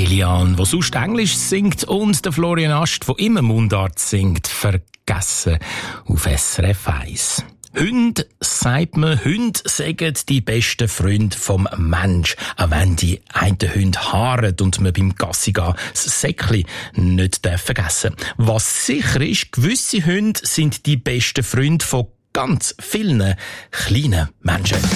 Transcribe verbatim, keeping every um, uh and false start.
Lilian, die sonst Englisch singt, und der Florian Ast, der immer Mundart singt, vergessen auf S R F eins. Hunde, sagt man, Hunde sagen die besten Freunde vom Mensch. Auch wenn die einen Hunde haaren und man beim Gassi gehen das Säckchen nicht vergessen darf. Was sicher ist, gewisse Hunde sind die besten Freunde von ganz vielen kleinen Menschen.